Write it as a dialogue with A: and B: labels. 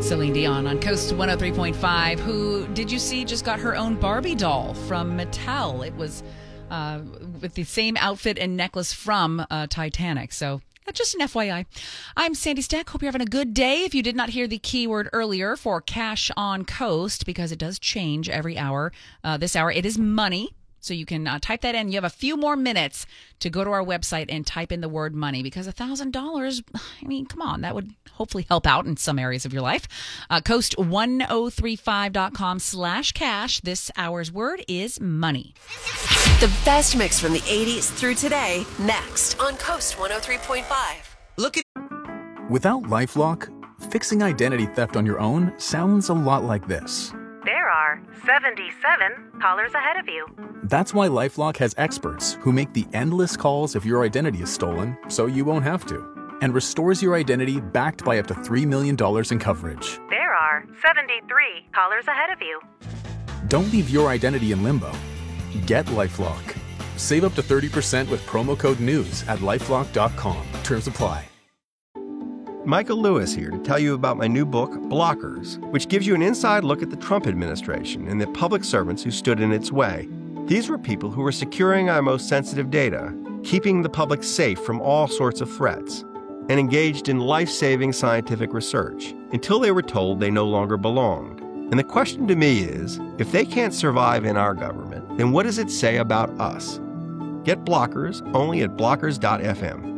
A: Celine Dion on Coast 103.5, who, did you see, just got her own Barbie doll from Mattel. It was with the same outfit and necklace from Titanic. So just an FYI. I'm Sandy Stack. Hope you're having a good day. If you did not hear the keyword earlier for Cash on Coast, because it does change every hour, this hour, it is money. So you can type that in. You have a few more minutes to go to our website and type in the word money, because $1,000, I mean, come on, that would hopefully help out in some areas of your life. Coast1035.com/cash. This hour's word is money.
B: The best mix from the 80s through today, next on Coast 103.5.
C: Look at.
D: Without LifeLock, fixing identity theft on your own sounds a lot like this.
E: There are 77 callers ahead of you.
D: That's why LifeLock has experts who make the endless calls if your identity is stolen, so you won't have to, and restores your identity backed by up to $3 million in coverage.
E: There are 73 callers ahead of you.
D: Don't leave your identity in limbo. Get LifeLock. Save up to 30% with promo code NEWS at LifeLock.com. Terms apply.
F: Michael Lewis here to tell you about my new book, Blockers, which gives you an inside look at the Trump administration and the public servants who stood in its way. These were people who were securing our most sensitive data, keeping the public safe from all sorts of threats, and engaged in life-saving scientific research until they were told they no longer belonged. And the question to me is, if they can't survive in our government, then what does it say about us? Get Blockers only at blockers.fm.